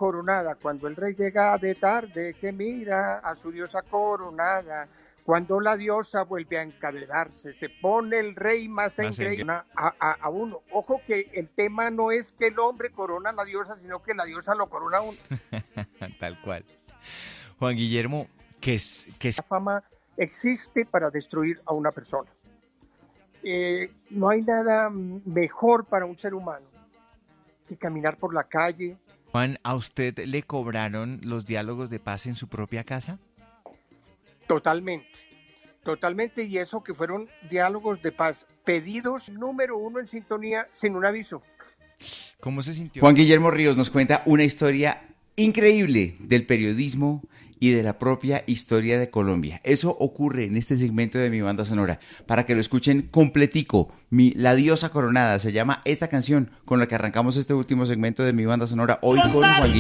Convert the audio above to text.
coronada, cuando el rey llega de tarde, que mira a su diosa coronada. Cuando la diosa vuelve a encadenarse, se pone el rey más engreído a uno. Ojo que el tema no es que el hombre corona a la diosa, sino que la diosa lo corona a uno. Tal cual. Juan Guillermo, La fama existe para destruir a una persona. No hay nada mejor para un ser humano que caminar por la calle. Juan, ¿a usted le cobraron los diálogos de paz en su propia casa? Totalmente, y eso que fueron diálogos de paz, pedidos número 1 en sintonía sin un aviso. ¿Cómo se sintió? Juan Guillermo Ríos nos cuenta una historia increíble del periodismo y de la propia historia de Colombia. Eso ocurre en este segmento de Mi Banda Sonora. Para que lo escuchen completico, La Diosa Coronada se llama esta canción con la que arrancamos este último segmento de Mi Banda Sonora. Hoy con Juan Guillermo.